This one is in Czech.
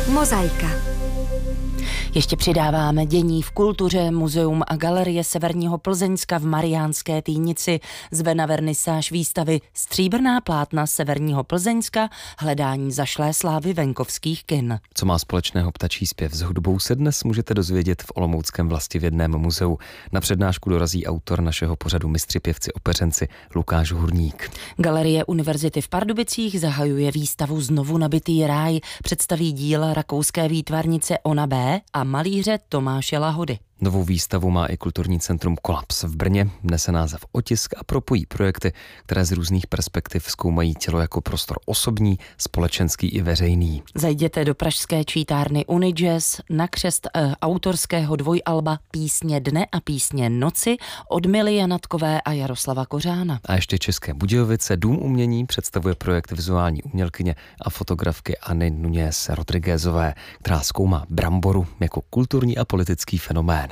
Mozaika. Ještě přidáváme dění v kultuře. Muzeum a galerie Severního Plzeňska v Mariánské Týnici zve na vernisáž výstavy Stříbrná plátna Severního Plzeňska, hledání zašlé slávy venkovských kin. Co má společného ptačí zpěv s hudbou, se dnes můžete dozvědět v olomouckém Vlastivědném muzeu. Na přednášku dorazí autor našeho pořadu Mistři pěvci opeřenci Lukáš Hurník. Galerie Univerzity v Pardubicích zahajuje výstavu Znovu nabitý ráj, představí díla rakouské výtvarnice Ona B. a malíře Tomáše Lahody. Novou výstavu má i kulturní centrum Kolaps v Brně, nese název Otisk a propojí projekty, které z různých perspektiv zkoumají tělo jako prostor osobní, společenský i veřejný. Zajděte do pražské čítárny Unijazz na křest autorského dvojalba Písně dne a písně noci od Mily Janatkové a Jaroslava Kořána. A ještě České Budějovice Dům umění představuje projekt vizuální umělkyně a fotografky Anny Nunes Rodriguezové, která zkoumá bramboru jako kulturní a politický fenomén.